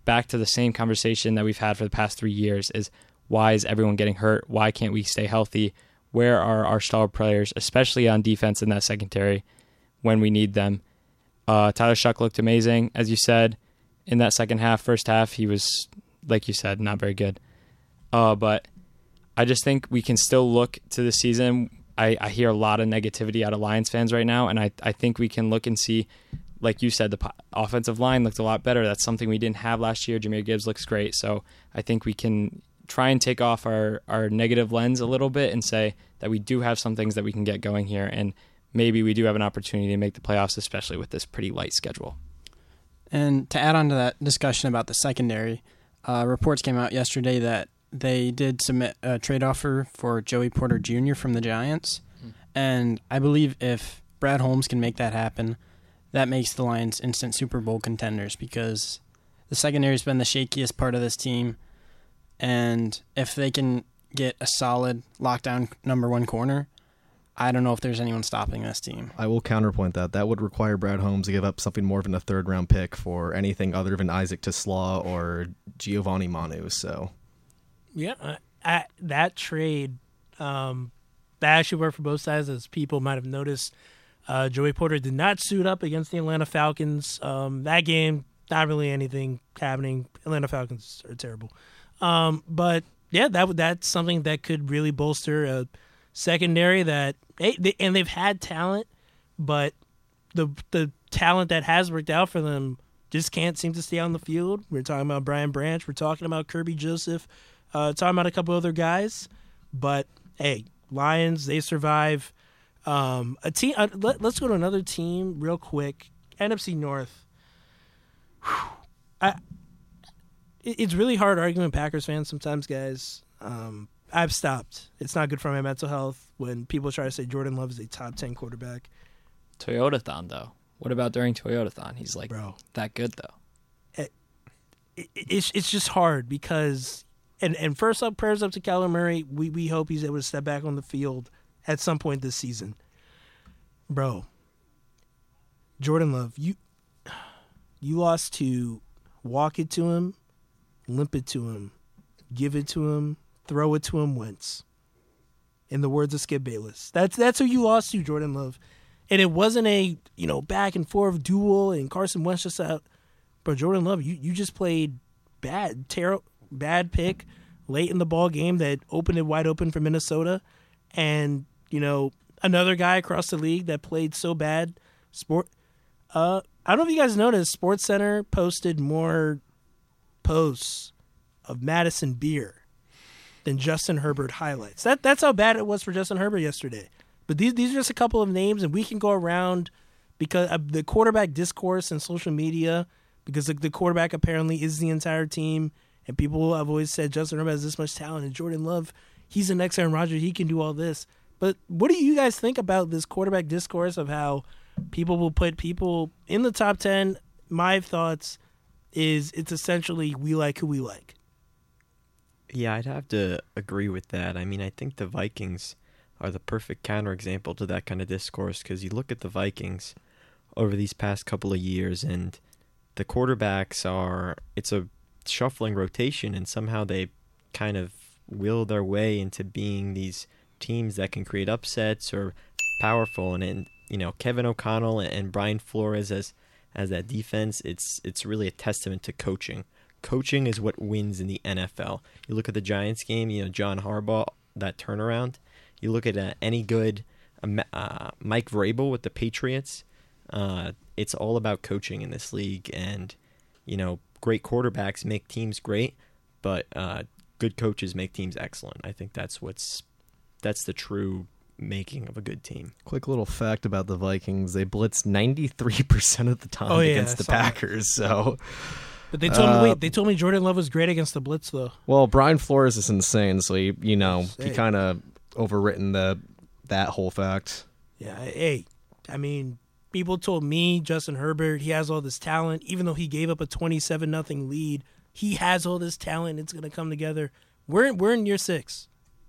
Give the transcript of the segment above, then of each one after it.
back to the same conversation that we've had for the past 3 years is why is everyone getting hurt? Why can't we stay healthy? Where are our star players, especially on defense in that secondary when we need them? Tyler Shuck looked amazing, as you said, in that second half. First half, he was, like you said, not very good. But I just think we can still look to the season. I hear a lot of negativity out of Lions fans right now, and I think we can look and see, like you said, the offensive line looked a lot better. That's something we didn't have last year. Jahmyr Gibbs looks great. So I think we can try and take off our negative lens a little bit and say that we do have some things that we can get going here, and maybe we do have an opportunity to make the playoffs, especially with this pretty light schedule. And to add on to that discussion about the secondary, reports came out yesterday that they did submit a trade offer for Joey Porter Jr. from the Giants. And I believe if Brad Holmes can make that happen, that makes the Lions instant Super Bowl contenders, because the secondary has been the shakiest part of this team. And if they can get a solid lockdown number one corner, I don't know if there's anyone stopping this team. I will counterpoint that. That would require Brad Holmes to give up something more than a third-round pick for anything other than Isaac Tisslaw or Giovanni Manu. So, yeah, that trade, that actually worked for both sides, as people might have noticed. Joey Porter did not suit up against the Atlanta Falcons. That game, not really anything happening. Atlanta Falcons are terrible. But, yeah, that's something that could really bolster a secondary that and they've had talent, but the talent that has worked out for them just can't seem to stay on the field. We're talking about Brian Branch. We're talking about Kirby Joseph. Talking about a couple other guys. But, hey, Lions, they survive. A team. Let's go to another team real quick. NFC North. It's really hard arguing Packers fans sometimes, guys. I've stopped. It's not good for my mental health when people try to say Jordan Love is a top 10 quarterback. Toyotathon, though. What about during Toyotathon? He's like, bro, that good, though. It's just hard because, and first up, prayers up to Kyler Murray. We hope he's able to step back on the field at some point this season. Bro, Jordan Love, you lost to walk it to him, limp it to him, give it to him, throw it to him Wentz. In the words of Skip Bayless. That's who you lost to, Jordan Love. And it wasn't a, back and forth duel and Carson Wentz just out. But Jordan Love, you just played bad pick late in the ball game that opened it wide open for Minnesota. And, another guy across the league that played so bad. I don't know if you guys noticed, SportsCenter posted more posts of Madison Beer than Justin Herbert highlights. That's how bad it was for Justin Herbert yesterday. But these are just a couple of names, and we can go around because of the quarterback discourse and social media, because the quarterback apparently is the entire team, and people have always said Justin Herbert has this much talent, and Jordan Love, he's the next Aaron Rodgers, he can do all this. But what do you guys think about this quarterback discourse of how people will put people in the top 10? My thoughts is it's essentially we like who we like. Yeah, I'd have to agree with that. I mean, I think the Vikings are the perfect counterexample to that kind of discourse, because you look at the Vikings over these past couple of years, and the quarterbacks it's a shuffling rotation, and somehow they kind of will their way into being these teams that can create upsets or powerful. And Kevin O'Connell and Brian Flores as that defense, it's really a testament to coaching. Coaching is what wins in the NFL. You look at the Giants game, John Harbaugh, that turnaround. You look at any good Mike Vrabel with the Patriots. It's all about coaching in this league. And, great quarterbacks make teams great, but good coaches make teams excellent. I think that's the true making of a good team. Quick little fact about the Vikings: they blitzed 93% of the time against the Packers. So, but they told me Jordan Love was great against the blitz, though. Well, Brian Flores is insane, so he kind of overwritten that whole fact. Yeah, hey, I mean, people told me Justin Herbert, he has all this talent, even though he gave up a 27-0 lead. He has all this talent. It's going to come together. We're in year 6.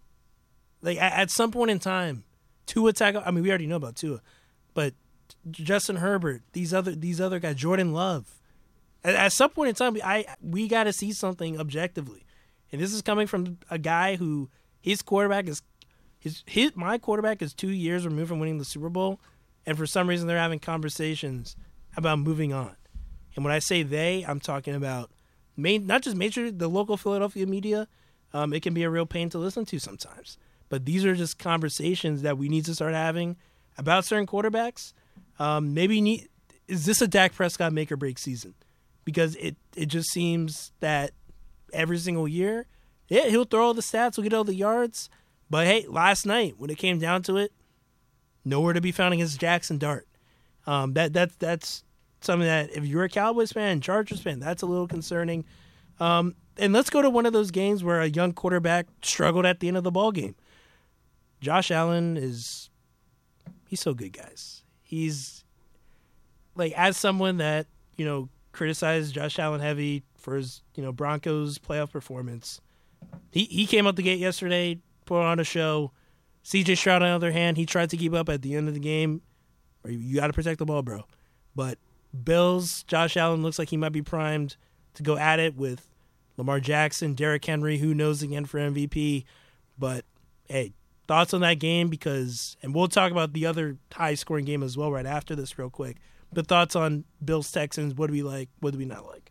Like, at some point in time, Tua tackle. I mean, we already know about Tua, but Justin Herbert, these other guys, Jordan Love, At some point in time, we got to see something objectively, and this is coming from a guy who his quarterback is my quarterback is 2 years removed from winning the Super Bowl, and for some reason they're having conversations about moving on. And when I say they, I'm talking about not just the local Philadelphia media. It can be a real pain to listen to sometimes, but these are just conversations that we need to start having about certain quarterbacks. Is this a Dak Prescott make or break season? Because it just seems that every single year, he'll throw all the stats, he'll get all the yards. But hey, last night when it came down to it, nowhere to be found against Jackson Dart. That's something that if you're a Cowboys fan, Chargers fan, that's a little concerning. And let's go to one of those games where a young quarterback struggled at the end of the ball game. Josh Allen he's so good, guys. He's like, as someone that criticized Josh Allen heavy for his Broncos playoff performance, he came out the gate yesterday, put on a show. C.J. Stroud, on the other hand, he tried to keep up at the end of the game. You got to protect the ball, bro. But Bills, Josh Allen looks like he might be primed to go at it with Lamar Jackson, Derrick Henry, who knows again for MVP. But hey, thoughts on that game? And we'll talk about the other high-scoring game as well right after this real quick. But thoughts on Bills-Texans, what do we like, what do we not like?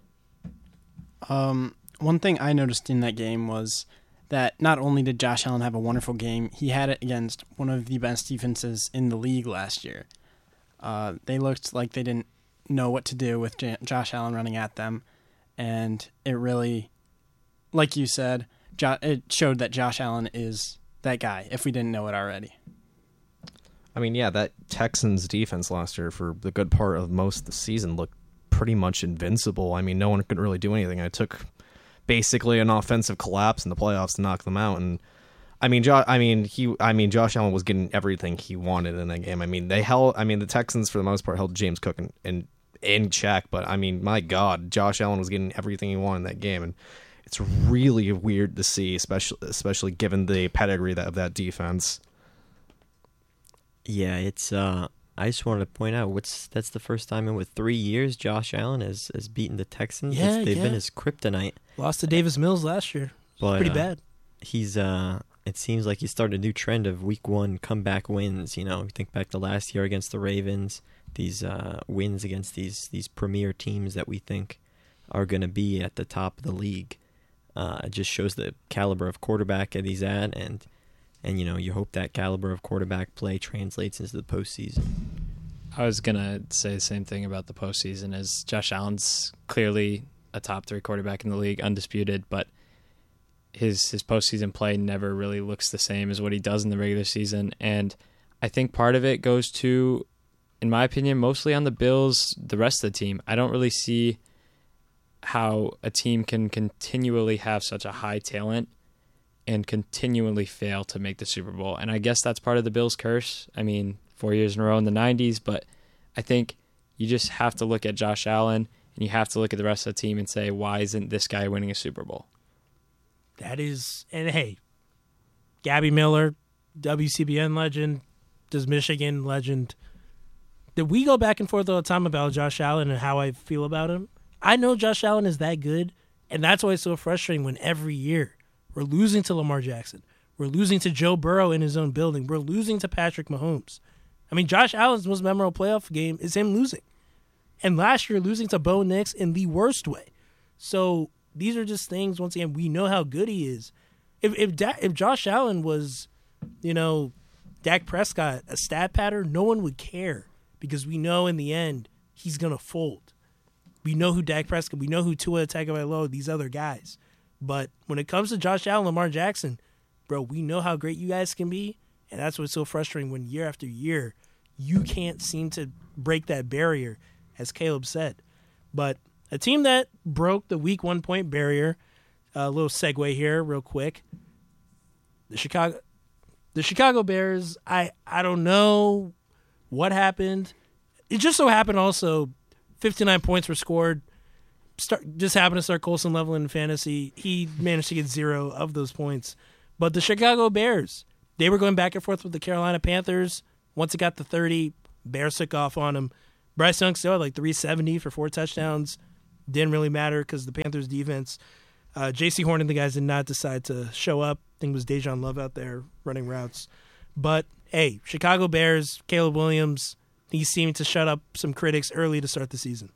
One thing I noticed in that game was that not only did Josh Allen have a wonderful game, he had it against one of the best defenses in the league last year. They looked like they didn't know what to do with Josh Allen running at them, and it really, like you said, it showed that Josh Allen is that guy, if we didn't know it already. I mean, yeah, that Texans defense last year for the good part of most of the season looked pretty much invincible. I mean, no one could really do anything. It took basically an offensive collapse in the playoffs to knock them out. And Josh Allen was getting everything he wanted in that game. I mean, the Texans for the most part held James Cook in check. But I mean, my God, Josh Allen was getting everything he wanted in that game, and it's really weird to see, especially given the pedigree of that defense. Yeah, it's. I just wanted to point out that's the first time in 3 years Josh Allen has beaten the Texans. Yeah, they've been his kryptonite. Lost to Davis Mills last year. But, pretty bad. He's. It seems like he started a new trend of Week 1 comeback wins. Think back to last year against the Ravens. These wins against these premier teams that we think are going to be at the top of the league. It just shows the caliber of quarterback that he's at, and you hope that caliber of quarterback play translates into the postseason. I was going to say the same thing about the postseason, as Josh Allen's clearly a top 3 quarterback in the league, undisputed, but his postseason play never really looks the same as what he does in the regular season. And I think part of it goes to, in my opinion, mostly on the Bills, the rest of the team. I don't really see how a team can continually have such a high talent and continually fail to make the Super Bowl. And I guess that's part of the Bills' curse. I mean, 4 years in a row in the 90s, but I think you just have to look at Josh Allen and you have to look at the rest of the team and say, why isn't this guy winning a Super Bowl? That is, and hey, Gabby Miller, WCBN legend, does Michigan legend. Did we go back and forth all the time about Josh Allen and how I feel about him? I know Josh Allen is that good, and that's why it's so frustrating when every year we're losing to Lamar Jackson. We're losing to Joe Burrow in his own building. We're losing to Patrick Mahomes. I mean, Josh Allen's most memorable playoff game is him losing. And last year, losing to Bo Nix in the worst way. So these are just things, once again, we know how good he is. If Josh Allen was, Dak Prescott, a stat pattern, no one would care, because we know in the end he's going to fold. We know who Dak Prescott, we know who Tua Tagovailoa, these other guys. But when it comes to Josh Allen, Lamar Jackson, bro, we know how great you guys can be, and that's what's so frustrating when year after year you can't seem to break that barrier, as Caleb said. But a team that broke the Week 1 point barrier, a little segue here real quick, the Chicago Bears, I don't know what happened. It just so happened also 59 points were scored. Just happened to start Colson Leveland in fantasy. He managed to get 0 of those points. But the Chicago Bears, they were going back and forth with the Carolina Panthers. Once it got to 30, Bears took off on them. Bryce Young still had like 370 for 4 touchdowns. Didn't really matter because the Panthers defense, J.C. Horn and the guys did not decide to show up. I think it was Dejan Love out there running routes. But, hey, Chicago Bears, Caleb Williams, he seemed to shut up some critics early to start the season.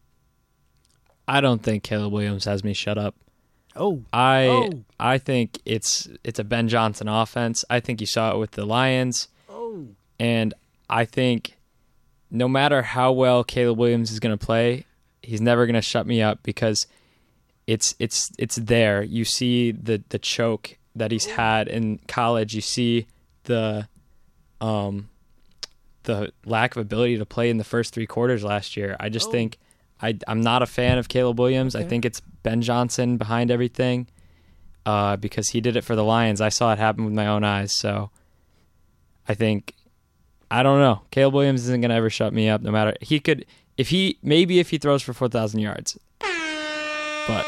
I don't think Caleb Williams has me shut up. Oh. I think it's a Ben Johnson offense. I think you saw it with the Lions. Oh. And I think no matter how well Caleb Williams is going to play, he's never going to shut me up because it's there. You see the choke that he's had in college. You see the lack of ability to play in the first 3 quarters last year. I just think I'm not a fan of Caleb Williams. Okay. I think it's Ben Johnson behind everything because he did it for the Lions. I saw it happen with my own eyes. So I think, I don't know. Caleb Williams isn't going to ever shut me up no matter. He could, if he throws for 4,000 yards. But.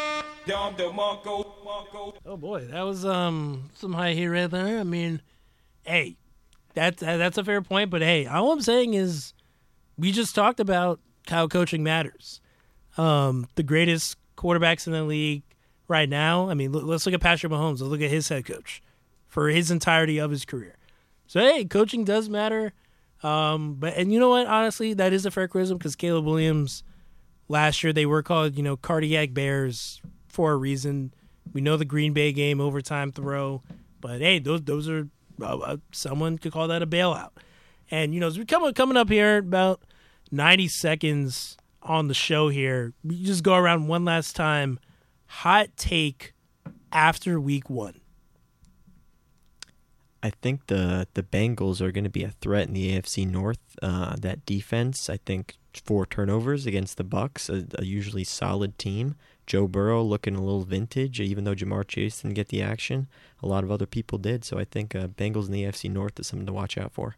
Oh, boy. That was some high heat right there. I mean, hey, that's a fair point. But, hey, all I'm saying is we just talked about how coaching matters. The greatest quarterbacks in the league right now, I mean, let's look at Patrick Mahomes. Let's look at his head coach for his entirety of his career. So, hey, coaching does matter. And you know what? Honestly, that is a fair criticism because Caleb Williams, last year, they were called, cardiac bears for a reason. We know the Green Bay game, overtime throw. But, hey, those are someone could call that a bailout. And, as we're coming up here about 90 seconds on the show here, we just go around one last time. Hot take after week 1. I think the Bengals are going to be a threat in the AFC North. That defense, I think 4 turnovers against the Bucs, a usually solid team. Joe Burrow looking a little vintage, even though Jamar Chase didn't get the action. A lot of other people did. So I think Bengals in the AFC North is something to watch out for.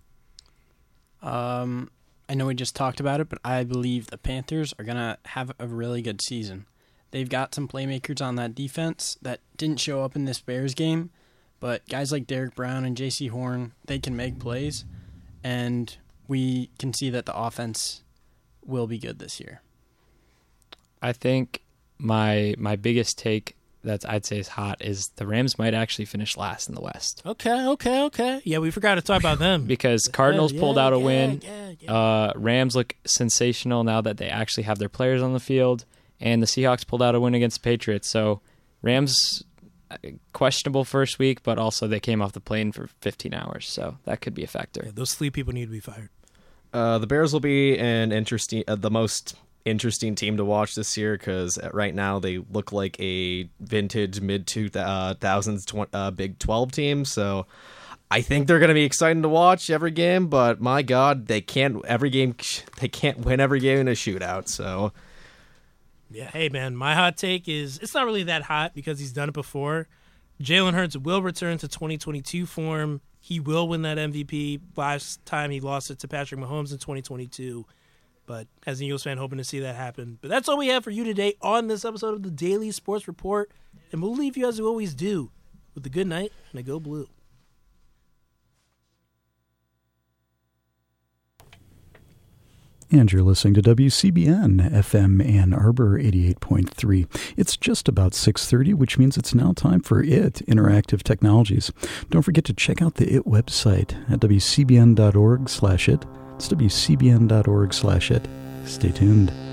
I know we just talked about it, but I believe the Panthers are going to have a really good season. They've got some playmakers on that defense that didn't show up in this Bears game, but guys like Derek Brown and J.C. Horn, they can make plays, and we can see that the offense will be good this year. I think my biggest take that I'd say is hot is the Rams might actually finish last in the West. Okay. Yeah, we forgot to talk about them. Because Cardinals pulled out a win. Yeah. Rams look sensational now that they actually have their players on the field. And the Seahawks pulled out a win against the Patriots. So Rams, questionable first week, but also they came off the plane for 15 hours. So that could be a factor. Yeah, those sleep people need to be fired. The Bears will be the most interesting team to watch this year because right now they look like a vintage mid-2000s Big 12 team. So I think they're going to be exciting to watch every game, but my God, they can't win every game in a shootout. So yeah, hey man, my hot take is it's not really that hot because he's done it before. Jalen Hurts will return to 2022 form. He will win that MVP. Last time he lost it to Patrick Mahomes in 2022. But as an Eagles fan, hoping to see that happen. But that's all we have for you today on this episode of the Daily Sports Report. And we'll leave you as we always do with a good night and a go blue. And you're listening to WCBN FM Ann Arbor 88.3. It's just about 6:30, which means it's now time for IT Interactive Technologies. Don't forget to check out the IT website at wcbn.org/it. It's wcbn.org/it. Stay tuned.